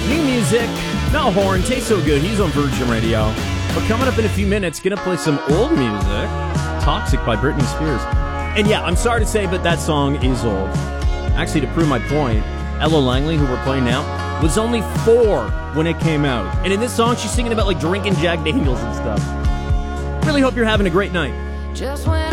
New music, Mel Horn, tastes so good. He's on Virgin Radio. But coming up in a few minutes, gonna play some old music. Toxic by Britney Spears. And yeah, I'm sorry to say, but that song is old. Actually, to prove my point, Ella Langley, who we're playing now, was only 4 when it came out. And in this song, she's singing about like drinking Jack Daniels and stuff. Really hope you're having a great night. Just when